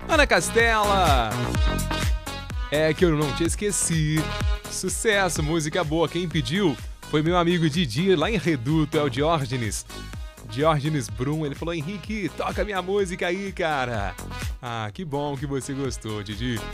Ana Castela. É que eu não te esqueci. Sucesso, música boa. Quem pediu foi meu amigo Didi, lá em Reduto, é o Diógenes. Diógenes Brum, ele falou: Henrique, toca minha música aí, cara. Ah, que bom que você gostou, Didi.